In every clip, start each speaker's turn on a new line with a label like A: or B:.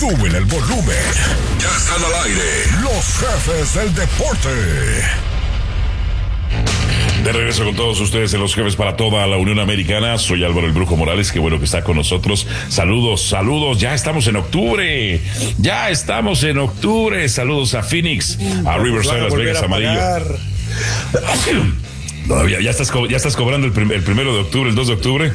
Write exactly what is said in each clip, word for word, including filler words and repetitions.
A: Sube el volumen. Ya están al aire los jefes del deporte. De regreso con todos ustedes en Los Jefes para toda la Unión Americana. Soy Álvaro el Brujo Morales, qué bueno que está con nosotros. Saludos, saludos, ya estamos en octubre. Ya estamos en octubre. Saludos a Phoenix, a Riverside, Las Vegas, Amarillo. Todavía, ya estás, ya estás cobrando el, prim, el primero de octubre, el dos de octubre.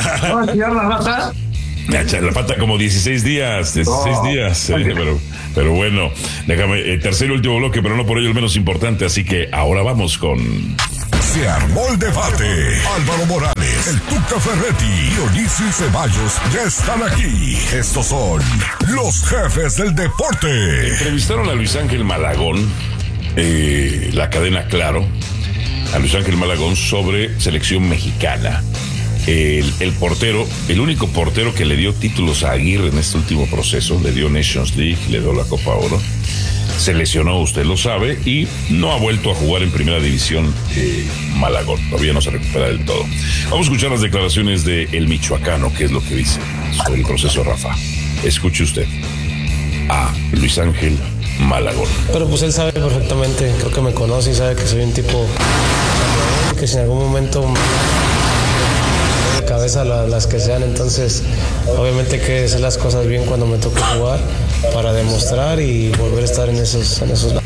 A: Ya, le falta como dieciséis días, dieciséis no. días, eh, pero, pero bueno, déjame, eh, tercer y último bloque, pero no por ello el menos importante, así que ahora vamos con... Se armó el debate. Álvaro Morales, el Tuca Ferretti y Dionisio Ceballos ya están aquí. Estos son los jefes del deporte. Entrevistaron a Luis Ángel Malagón, eh, la cadena Claro, a Luis Ángel Malagón sobre selección mexicana. El, el portero, el único portero que le dio títulos a Aguirre en este último proceso, le dio Nations League, le dio la Copa Oro, se lesionó, usted lo sabe, y no ha vuelto a jugar en primera división eh, Malagón, todavía no se recupera del todo. Vamos a escuchar las declaraciones de el michoacano, que es lo que dice sobre el proceso Rafa. Escuche usted a Luis Ángel Malagón.
B: Pero pues él sabe perfectamente, creo que me conoce y sabe que soy un tipo que si en algún momento cabeza las que sean, entonces obviamente que hacer las cosas bien cuando me toque jugar para demostrar y volver a estar en esos en esos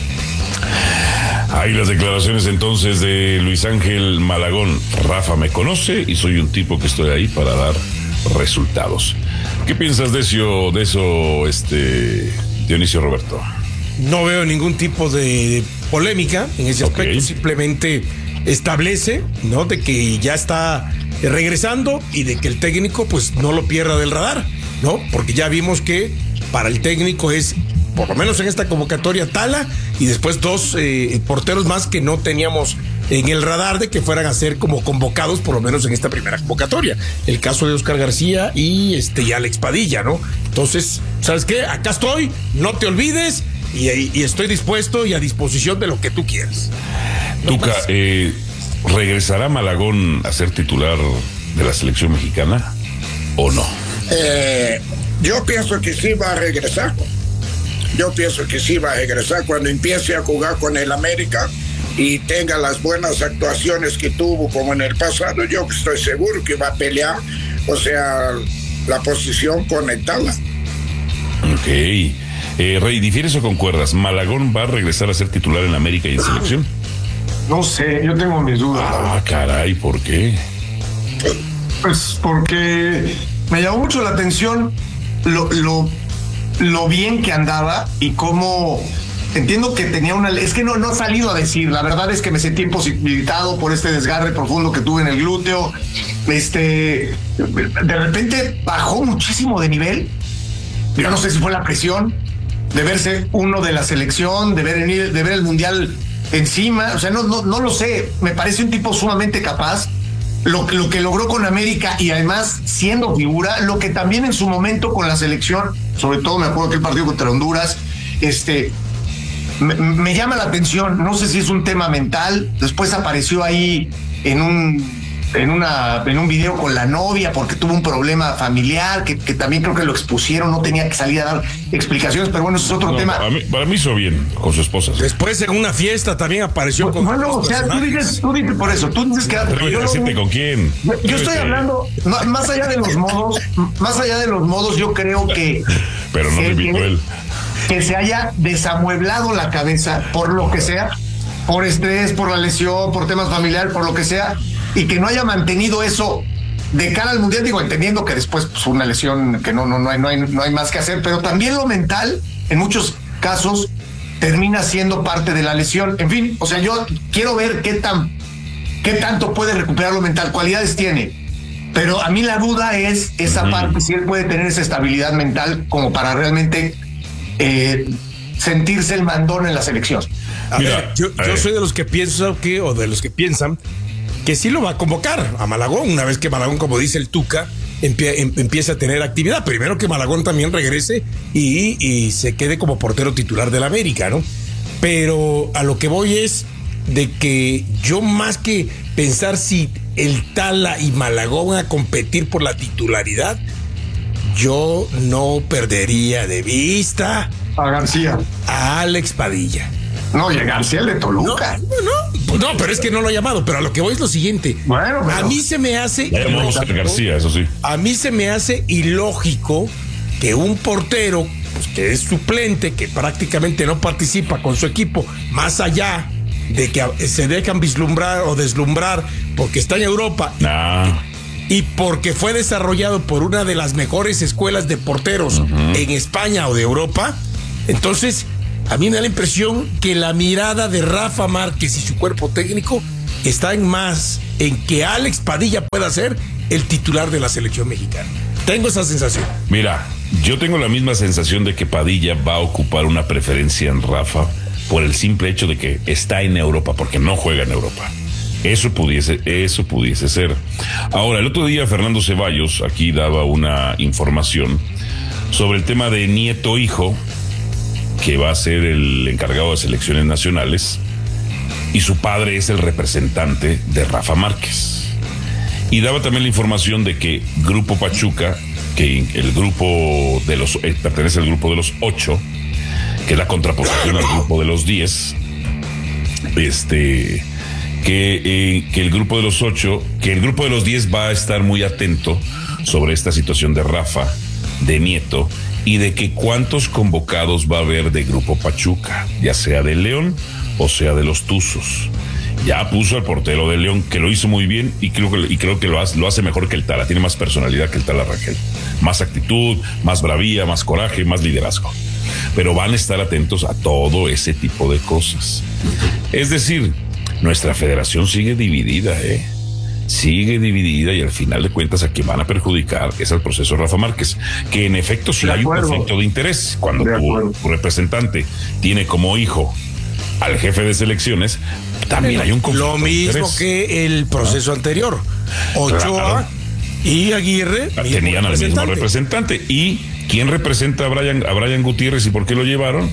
A: Ahí las declaraciones entonces de Luis Ángel Malagón. Rafa me conoce y soy un tipo que estoy ahí para dar resultados. ¿Qué piensas de eso, de eso este Dionisio Roberto?
C: No veo ningún tipo de polémica en ese aspecto, okay. Simplemente establece, ¿no?, de que ya está regresando y de que el técnico pues no lo pierda del radar, ¿no? Porque ya vimos que para el técnico es, por lo menos en esta convocatoria, Tala y después dos eh, porteros más que no teníamos en el radar de que fueran a ser como convocados, por lo menos en esta primera convocatoria. El caso de Oscar García y este y Alex Padilla, ¿no? Entonces, ¿sabes qué? Acá estoy, no te olvides y, y estoy dispuesto y a disposición de lo que tú quieras.
A: Tuca, no eh, ¿regresará Malagón a ser titular de la selección mexicana o no?
D: Eh, yo pienso que sí va a regresar. Yo pienso que sí va a regresar cuando empiece a jugar con el América y tenga las buenas actuaciones que tuvo como en el pasado. Yo estoy seguro que va a pelear, o sea, la posición conectada.
A: Ok. Eh, Rey, ¿difieres o concuerdas? ¿Malagón va a regresar a ser titular en América y en selección?
E: No sé, yo tengo mis dudas.
A: Ah, caray, ¿por qué?
E: Pues porque me llamó mucho la atención lo, lo, lo bien que andaba y cómo... Entiendo que tenía una... Es que no, no ha salido a decir. La verdad es que me sentí imposibilitado por este desgarre profundo que tuve en el glúteo. Este... De repente bajó muchísimo de nivel. Yo no sé si fue la presión de verse uno de la selección, de ver, de ver el Mundial encima. O sea, no, no, no lo sé. Me parece un tipo sumamente capaz. Lo, lo que logró con América y además siendo figura, lo que también en su momento con la selección, sobre todo me acuerdo que el partido contra Honduras, este... Me, me llama la atención, no sé si es un tema mental. Después apareció ahí en un en una en un video con la novia porque tuvo un problema familiar que, que también creo que lo expusieron, no tenía que salir a dar explicaciones, pero bueno, eso es otro no, tema.
A: Para mí, para mí hizo bien con su esposa.
C: Después en una fiesta también apareció
E: pues,
C: con
E: bueno, o sea, tú dices, tú dices por eso, tú dices que
A: pero yo no, con quién.
E: Yo, yo estoy hablando más allá de los modos, más allá de los modos, yo creo que
A: pero no me invitó él.
E: Que se haya desamueblado la cabeza por lo que sea, por estrés, por la lesión, por temas familiares, por lo que sea, y que no haya mantenido eso de cara al Mundial, digo, entendiendo que después pues, una lesión que no, no, no, hay, no, hay, no hay más que hacer, pero también lo mental, en muchos casos, termina siendo parte de la lesión. En fin, o sea, yo quiero ver qué tan, qué tanto puede recuperar lo mental, cualidades tiene, pero a mí la duda es esa parte, si él puede tener esa estabilidad mental como para realmente Eh, sentirse el mandón en la selección.
C: A Mira, ver, yo, yo soy de los que pienso que, o de los que piensan que sí lo va a convocar a Malagón, una vez que Malagón, como dice el Tuca, empie, em, empiece a tener actividad. Primero que Malagón también regrese y, y se quede como portero titular del América, ¿no? Pero a lo que voy es de que yo, más que pensar si el Tala y Malagón van a competir por la titularidad, yo no perdería de vista
E: a García,
C: a Alex Padilla.
E: No, y a García el de Toluca.
C: No, no, no, pero es que no lo ha llamado. Pero a lo que voy es lo siguiente.
E: Bueno, pero...
C: a mí se me hace.
A: Ya llamamos a García, eso sí.
C: A mí se me hace ilógico que un portero, pues, que es suplente, que prácticamente no participa con su equipo, más allá de que se dejan vislumbrar o deslumbrar porque está en Europa.
A: Nah.
C: Y porque fue desarrollado por una de las mejores escuelas de porteros uh-huh. en España o de Europa. Entonces, a mí me da la impresión que la mirada de Rafa Márquez y su cuerpo técnico está en más en que Alex Padilla pueda ser el titular de la selección mexicana. Tengo esa sensación.
A: Mira, yo tengo la misma sensación de que Padilla va a ocupar una preferencia en Rafa por el simple hecho de que está en Europa, porque no juega en Europa. Eso pudiese, eso pudiese ser. Ahora, el otro día Fernando Ceballos aquí daba una información sobre el tema de Nieto Hijo, que va a ser el encargado de selecciones nacionales, y su padre es el representante de Rafa Márquez. Y daba también la información de que Grupo Pachuca, que el grupo de los eh, pertenece al grupo de los ocho, que es la contraposición al grupo de los diez, este, que, eh, que el grupo de los ocho, que el grupo de los diez va a estar muy atento sobre esta situación de Rafa, de Nieto, y de que cuántos convocados va a haber de Grupo Pachuca, ya sea de León o sea de los Tuzos. Ya puso al portero de León, que lo hizo muy bien, y creo que, y creo que lo, hace, lo hace mejor que el Tala. Tiene más personalidad que el Tala Rangel. Más actitud, más bravía, más coraje, más liderazgo. Pero van a estar atentos a todo ese tipo de cosas. Es decir, nuestra federación sigue dividida, ¿eh? Sigue dividida, y al final de cuentas a quien van a perjudicar es al proceso Rafa Márquez, que en efecto sí hay un conflicto de interés. Cuando tu, tu representante tiene como hijo al jefe de selecciones, también hay un conflicto.
C: Lo mismo que el proceso ¿Ah? anterior. Ochoa claro. y Aguirre
A: tenían al mismo representante. ¿Y quién representa a Brian, a Brian Gutiérrez y por qué lo llevaron?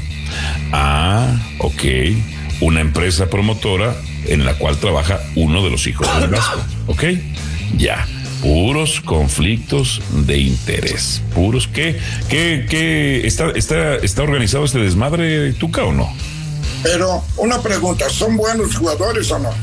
A: Ah, ok. Una empresa promotora en la cual trabaja uno de los hijos del Vasco. ¿Ok? Ya. Puros conflictos de interés. Puros. ¿Qué? ¿Qué? ¿Qué? ¿Está, está, está organizado este desmadre, Tuca, o no?
D: Pero una pregunta, ¿son buenos jugadores o no?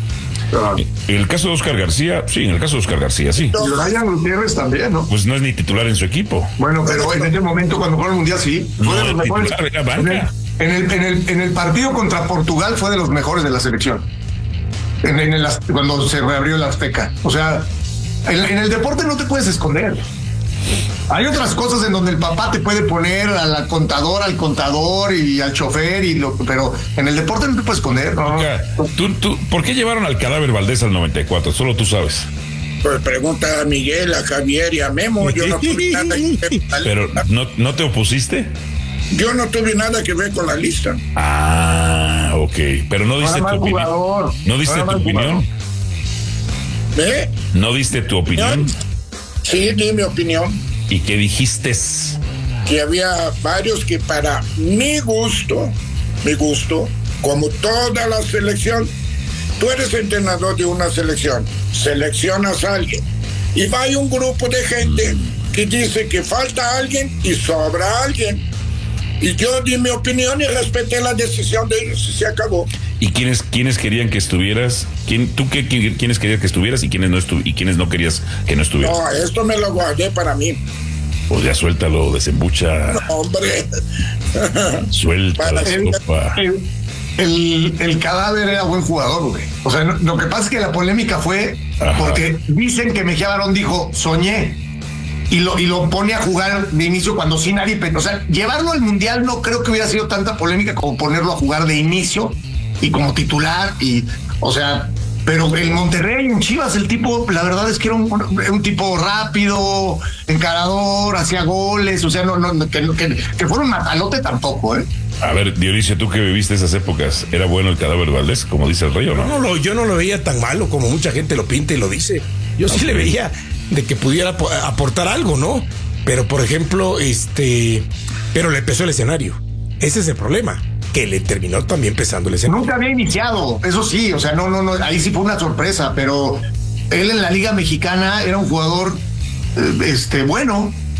A: En el caso de Oscar García, sí, en el caso de Oscar García, sí.
E: Y Brian Gutiérrez también, ¿no?
A: Pues no es ni titular en su equipo.
E: Bueno, pero en ese momento cuando jugó el Mundial, sí.
A: No,
E: fue de los mejores.
A: Titular, era banca.
E: En el, en, el, en el partido contra Portugal fue de los mejores de la selección. En, en el, cuando se reabrió el Azteca. O sea, en, en el deporte no te puedes esconder. Hay otras cosas en donde el papá te puede poner a la contadora, al contador y al chofer, y lo, pero en el deporte no te puedes esconder. ¿No?
A: ¿Tú, tú, ¿Por qué llevaron al cadáver Valdés al noventa y cuatro? Solo tú sabes.
D: Pues pregunta a Miguel, a Javier y a Memo. Yo no tuve nada que ver.
A: Pero ¿no, no te opusiste?
D: Yo no tuve nada que ver con la lista.
A: Ah, ok. Pero no diste
E: no
A: tu opinión.
E: Jugador.
A: ¿No diste
E: no
A: tu opinión?
D: ¿Eh?
A: ¿No diste tu opinión?
D: Sí, di mi opinión.
A: ¿Y qué dijiste?
D: Que había varios que para mi gusto, mi gusto, como toda la selección, tú eres entrenador de una selección, seleccionas a alguien y va hay un grupo de gente que dice que falta alguien y sobra alguien. Y yo di mi opinión y respeté la decisión de ellos y se acabó.
A: ¿Y quiénes, quiénes querían que estuvieras? ¿Quién, ¿Tú qué, quién, quiénes querías que estuvieras y quiénes no estu y quiénes no querías que no estuvieras?
D: No, esto me lo guardé para mí.
A: Pues ya suéltalo, desembucha.
D: No, hombre.
A: Suéltalo, sopa.
E: El, el, el cadáver era buen jugador, güey. O sea, no, lo que pasa es que la polémica fue Ajá. porque dicen que Mejía Barón dijo, soñé. Y lo, y lo pone a jugar de inicio cuando sí nadie... O sea, llevarlo al Mundial no creo que hubiera sido tanta polémica como ponerlo a jugar de inicio y como titular. Y, o sea, pero en Monterrey, en Chivas, el tipo, la verdad es que era un, un tipo rápido, encarador, hacía goles. O sea, no, no que, que, que fuera un matalote tampoco, ¿eh?
A: A ver, Dionisio, tú que viviste esas épocas, ¿era bueno el cadáver Valdés, como dice el Rey, o no?
C: No, no, yo no lo veía tan malo como mucha gente lo pinta y lo dice. Yo okay. sí le veía de que pudiera aportar algo, ¿no? Pero, por ejemplo, este... Pero le pesó el escenario. Ese es el problema, que le terminó también pesando el escenario.
E: Nunca había iniciado, eso sí, o sea, no, no, no, ahí sí fue una sorpresa, pero él en la Liga Mexicana era un jugador, este, bueno.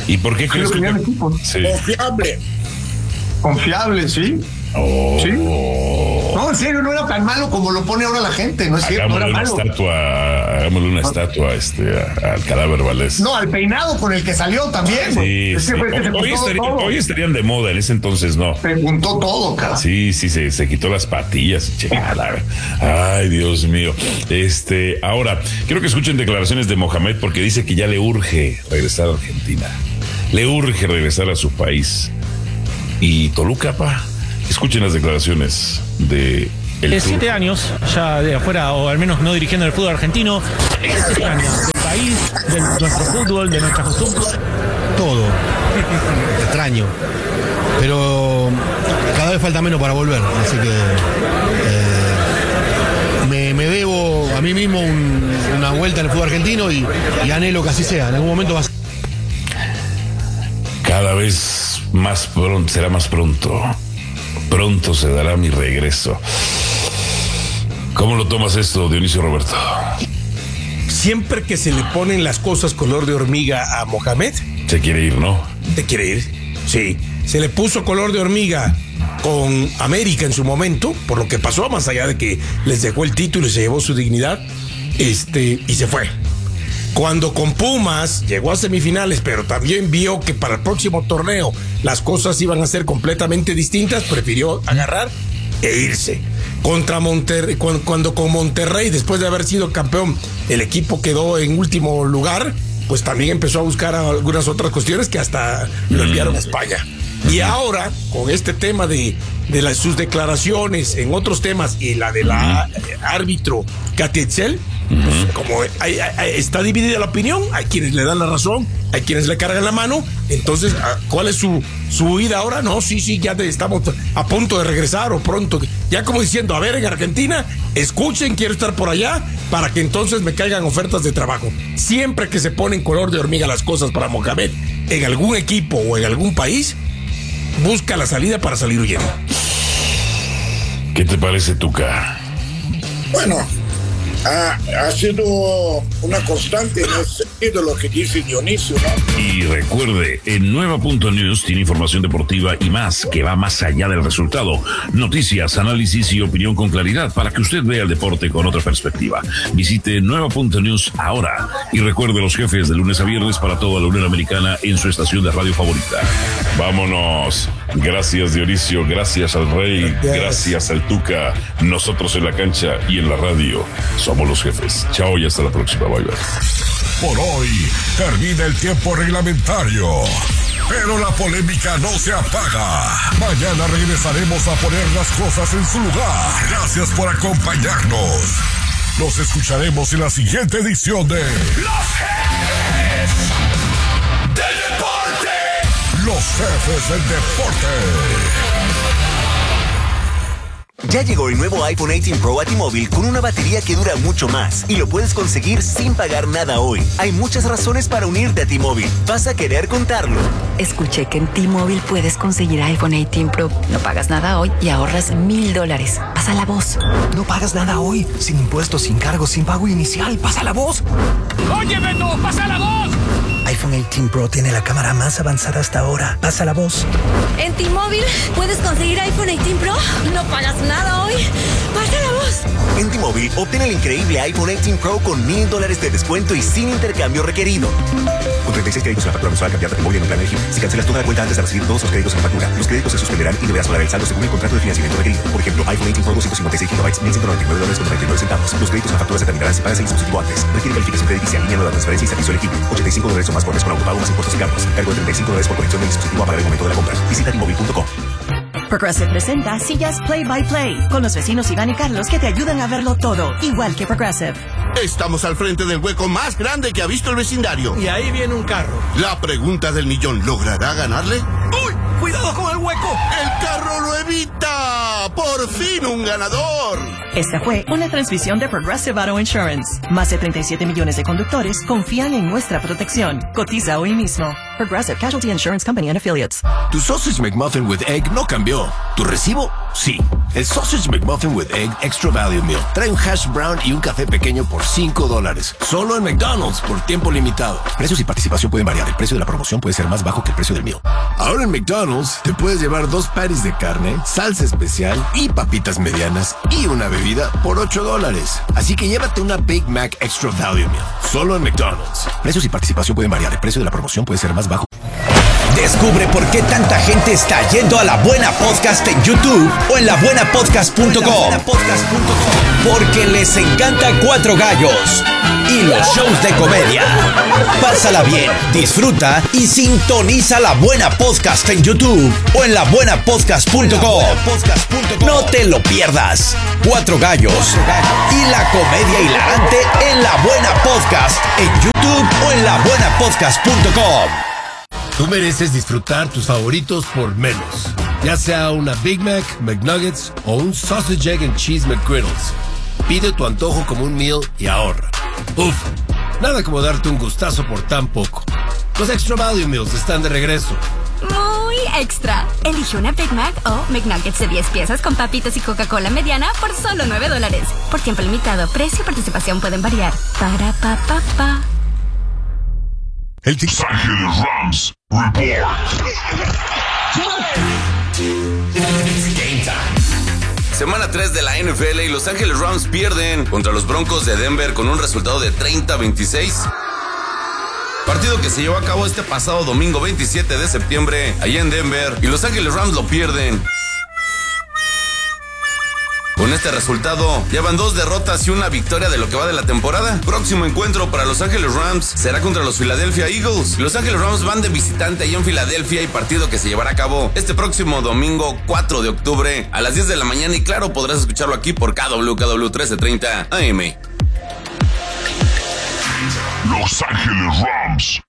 A: ¿Y por qué crees que
E: que equipo?
A: Sí.
D: Confiable.
E: Confiable, sí.
A: Oh.
E: Sí. No, en serio, no era tan malo como lo pone ahora la gente, no es cierto, no
A: Hagámosle
E: era
A: una
E: malo.
A: estatua, hagámosle una estatua este, a- al cadáver Valdés.
E: No, al peinado con el que salió también.
A: Sí,
E: Es que
A: sí.
E: fue que se
A: Hoy,
E: juntó
A: estaría-
E: todo.
A: hoy estarían de moda, en ese entonces no.
E: Se juntó todo, cara.
A: Sí, sí, se, se quitó las patillas. Chingada. Ay, Dios mío. Este, ahora, quiero que escuchen declaraciones de Mohamed porque dice que ya le urge regresar a Argentina. Le urge regresar a su país. Y Toluca, pa. Escuchen las declaraciones de el
F: De
A: Tur-
F: siete años, ya de afuera, o al menos no dirigiendo el fútbol argentino, siete años del país, de nuestro fútbol, de nuestras costumbres.
G: Todo. Extraño. Pero cada vez falta menos para volver. Así que eh, me, me debo a mí mismo un- una vuelta en el fútbol argentino y, y anhelo que así sea. En algún momento va a ser.
A: Cada vez más pronto, será más pronto. Pronto se dará mi regreso. ¿Cómo lo tomas esto, Dionisio Roberto?
C: Siempre que se le ponen las cosas color de hormiga a Mohamed,
A: Se quiere ir, ¿no?
C: ¿te quiere ir? Sí. Se le puso color de hormiga con América en su momento, por lo que pasó, más allá de que les dejó el título y se llevó su dignidad, este, y se fue. Cuando con Pumas llegó a semifinales, pero también vio que para el próximo torneo las cosas iban a ser completamente distintas, prefirió agarrar e irse. Contra Monterrey, cuando, cuando con Monterrey, después de haber sido campeón, el equipo quedó en último lugar, pues también empezó a buscar algunas otras cuestiones que hasta lo enviaron a España. Y ahora, con este tema de, de las, sus declaraciones en otros temas y la de la eh, árbitro Katy Etzel, pues, como hay- hay- está dividida la opinión, hay quienes le dan la razón, hay quienes le cargan la mano, entonces, ¿cuál es su, su huida ahora? No, sí, sí, ya te- estamos a punto de regresar o pronto, ya como diciendo, a ver, en Argentina, escuchen, quiero estar por allá, para que entonces me caigan ofertas de trabajo. Siempre que se ponen color de hormiga las cosas para Mohamed, en algún equipo o en algún país, busca la salida para salir huyendo.
A: ¿Qué te parece, Tuca?
D: Bueno, ha, ha sido una constante en ese sentido lo que dice Dionisio, ¿no?
A: Y recuerde, en Nueva Punto News tiene información deportiva y más que va más allá del resultado. Noticias, análisis y opinión con claridad para que usted vea el deporte con otra perspectiva. Visite Nueva Punto News ahora y recuerde los jefes de lunes a viernes para toda la Unión Americana en su estación de radio favorita. Vámonos. Gracias, Dionisio. Gracias al Rey.
C: Gracias,
A: Gracias al Tuca. Nosotros en la cancha y en la radio somos los jefes. Chao y hasta la próxima. Bye, bye.
H: Por hoy termina el tiempo reglamentario, pero la polémica no se apaga. Mañana regresaremos a poner las cosas en su lugar. Gracias por acompañarnos. Nos escucharemos en la siguiente edición de Los Jefes del Deporte. Los Jefes del Deporte.
I: Ya llegó el nuevo iPhone dieciocho Pro a T-Mobile con una batería que dura mucho más y lo puedes conseguir sin pagar nada hoy. Hay muchas razones para unirte a T-Mobile. Vas a querer contarlo.
J: Escuché que en T-Mobile puedes conseguir iPhone dieciocho Pro. No pagas nada hoy y ahorras mil dólares. Pasa la voz.
K: No pagas nada hoy. Sin impuestos, sin cargos, sin pago inicial. Pasa la voz.
L: ¡Oye, Beto! ¡Pasa la voz!
K: iPhone dieciocho Pro tiene la cámara más avanzada hasta ahora. Pasa la voz.
M: En T-Mobile puedes conseguir iPhone dieciocho Pro. No pagas nada hoy. Pasa la voz.
I: En T-Mobile, obtén el increíble iPhone dieciocho Pro con mil dólares de descuento y sin intercambio requerido. Con treinta y seis créditos en la factura mensual cambiada de T-Mobile en un plan elegible. Si cancelas toda la cuenta antes de recibir todos los créditos en la factura, los créditos se suspenderán y deberás pagar el saldo según el contrato de financiamiento requerido. Por ejemplo, iPhone dieciocho Pro ciento cincuenta y seis gigabytes, mil ciento noventa y nueve dólares con noventa y nueve centavos. Los créditos en la factura se terminarán si pagas el dispositivo antes. Requiere calificación crediticia, línea nueva, transferencia y servicio elegible. ochenta y cinco dólares o más por mes con autopago más impuestos y cargos. Cargo de treinta y cinco dólares por conexión del dispositivo a pagar el momento de la compra. Visita T Mobile punto com.
N: Progressive presenta sillas Play by Play con los vecinos Iván y Carlos que te ayudan a verlo todo, igual que Progressive.
O: Estamos al frente del hueco más grande que ha visto el vecindario.
C: Y ahí viene un carro.
O: La pregunta del millón, ¿logrará ganarle?
K: ¡Uy! ¡Cuidado con el hueco!
O: ¡El carro lo evita! ¡Por fin un ganador!
N: Esta fue una transmisión de Progressive Auto Insurance. Más de treinta y siete millones de conductores confían en nuestra protección. Cotiza hoy mismo. Progressive Casualty Insurance Company and Affiliates.
P: Tu Sausage McMuffin with Egg no cambió. ¿Tu recibo? Sí. El Sausage McMuffin with Egg Extra Value Meal trae un hash brown y un café pequeño por cinco dólares. Solo en McDonald's por tiempo limitado. Precios y participación pueden variar. El precio de la promoción puede ser más bajo que el precio del meal. Ahora en McDonald's te puedes llevar dos patties de carne, salsa especial y papitas medianas y una bebida por ocho dólares. Así que llévate una Big Mac Extra Value Meal. Solo en McDonald's. Precios y participación pueden variar. El precio de la promoción puede ser más bajo.
Q: Descubre por qué tanta gente está yendo a La Buena Podcast en YouTube o en la buena podcast punto com. Porque les encanta Cuatro Gallos y los shows de comedia. Pásala bien, disfruta y sintoniza La Buena Podcast en YouTube o en la buena podcast punto com. No te lo pierdas. Cuatro Gallos y la comedia hilarante en La Buena Podcast en YouTube o en la buena podcast punto com.
P: Tú mereces disfrutar tus favoritos por menos. Ya sea una Big Mac, McNuggets o un Sausage, Egg and Cheese McGriddles. Pide tu antojo como un meal y ahorra. Uf, nada como darte un gustazo por tan poco. Los Extra Value Meals están de regreso.
M: Muy extra. Elige una Big Mac o McNuggets de diez piezas con papitas y Coca-Cola mediana por solo nueve dólares. Por tiempo limitado, precio y participación pueden variar. Para pa pa pa.
H: El Los Ángeles Rams Report.
R: Semana tres de la N F L y Los Ángeles Rams pierden contra los Broncos de Denver con un resultado de treinta a veintiséis. Partido que se llevó a cabo este pasado domingo veintisiete de septiembre allá en Denver y Los Ángeles Rams lo pierden. Con este resultado, llevan dos derrotas y una victoria de lo que va de la temporada. Próximo encuentro para Los Ángeles Rams será contra los Philadelphia Eagles. Los Ángeles Rams van de visitante allá en Filadelfia y partido que se llevará a cabo este próximo domingo cuatro de octubre a las diez de la mañana y claro, podrás escucharlo aquí por K W K W trece treinta A M.
H: Los Ángeles Rams.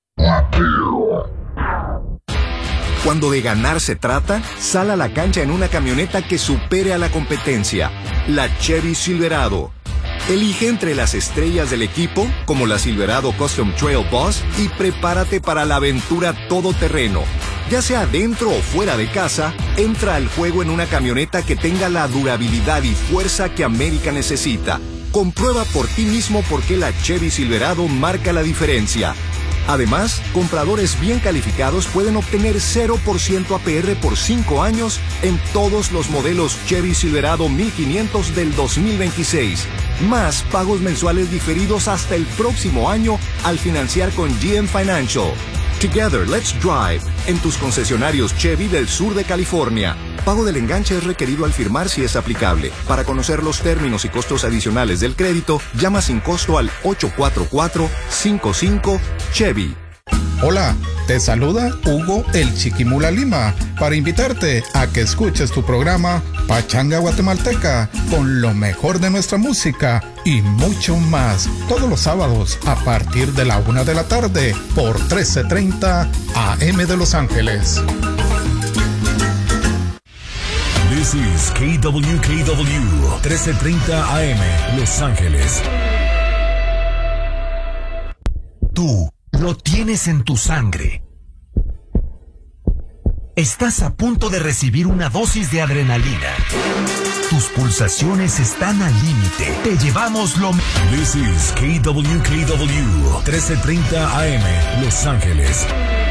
S: Cuando de ganar se trata, sal a la cancha en una camioneta que supere a la competencia, la Chevy Silverado. Elige entre las estrellas del equipo, como la Silverado Custom Trail Boss, y prepárate para la aventura todoterreno. Ya sea dentro o fuera de casa, entra al juego en una camioneta que tenga la durabilidad y fuerza que América necesita. Comprueba por ti mismo por qué la Chevy Silverado marca la diferencia. Además, compradores bien calificados pueden obtener cero por ciento A P R por cinco años en todos los modelos Chevy Silverado mil quinientos del dos mil veintiséis. Más pagos mensuales diferidos hasta el próximo año al financiar con G M Financial. Together, let's drive en tus concesionarios Chevy del sur de California. Pago del enganche es requerido al firmar si es aplicable. Para conocer los términos y costos adicionales del crédito, llama sin costo al ocho cuatro cuatro, cinco cinco, Chevy.
T: Hola, te saluda Hugo el Chiquimula Lima para invitarte a que escuches tu programa Pachanga Guatemalteca con lo mejor de nuestra música y mucho más todos los sábados a partir de la una de la tarde por trece treinta A M de Los Ángeles.
H: This is K W K W trece treinta A M Los Ángeles.
K: Tú lo tienes en tu sangre. Estás a punto de recibir una dosis de adrenalina. Tus pulsaciones están al límite. Te llevamos lo mejor.
H: This is K W K W trece treinta A M Los Ángeles.